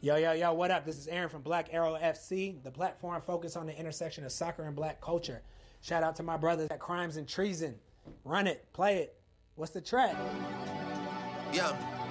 Yo, what up? This is Aaron from Black Arrow FC, the platform focused on the intersection of soccer and black culture. Shout out to my brothers at Crimes and Treason. Run it, play it. What's the track? Yeah.